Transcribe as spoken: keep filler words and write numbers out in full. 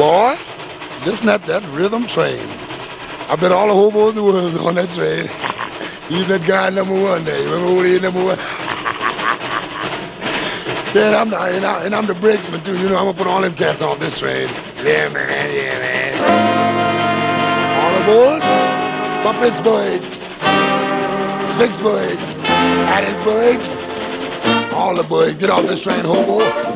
Boy, listen at that rhythm train. I bet all the hobos in the world on that train. Even that guy number one there. You remember who he is, number one? Yeah, and I'm, the, and, I, and I'm the brakesman too. You know, I'm gonna put all them cats off this train. Yeah, man, yeah, man. All aboard for Pittsburgh, Vicksburg, Hattiesburg. All the boys, get off this train, hobo.